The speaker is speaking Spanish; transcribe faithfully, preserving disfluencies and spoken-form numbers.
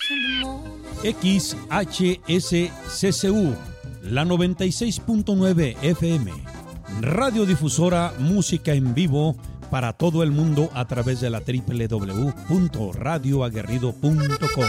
X H S C C U, la noventa y seis punto nueve F M, radiodifusora música en vivo para todo el mundo a través de la doble u doble u doble u punto radio aguerrido punto com.